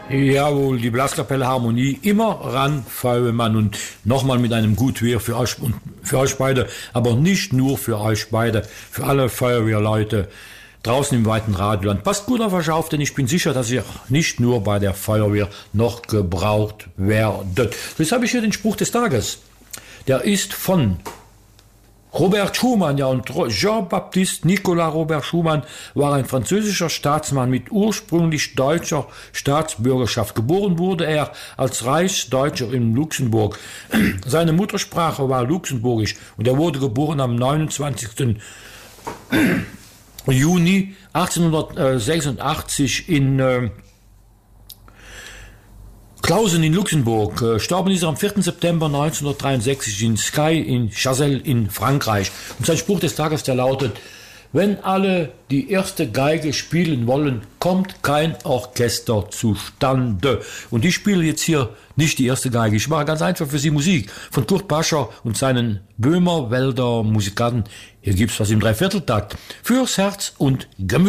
Jawohl, die Blaskapelle Harmonie, immer ran, Feuerwehrmann, und nochmal mit einem Gutwehr für euch und für euch beide, aber nicht nur für euch beide, für alle Feuerwehrleute draußen im weiten Radioland. Passt gut auf euch auf, denn ich bin sicher, dass ihr nicht nur bei der Feuerwehr noch gebraucht werdet. Jetzt habe ich hier den Spruch des Tages. Der ist von Robert Schumann, ja, und Jean-Baptiste Nicolas Robert Schumann war ein französischer Staatsmann mit ursprünglich deutscher Staatsbürgerschaft. Geboren wurde er als Reichsdeutscher in Luxemburg. Seine Muttersprache war Luxemburgisch und er wurde geboren am 29. Juni 1886 in Clausen in Luxemburg. Gestorben ist er am 4. September 1963 in Sky in Chazelles in Frankreich. Und sein Spruch des Tages, der lautet: Wenn alle die erste Geige spielen wollen, kommt kein Orchester zustande. Und ich spiele jetzt hier nicht die erste Geige. Ich mache ganz einfach für Sie Musik von Kurt Pascher und seinen Böhmerwälder Musikanten. Hier gibt's was im Dreivierteltakt fürs Herz und Gemüt.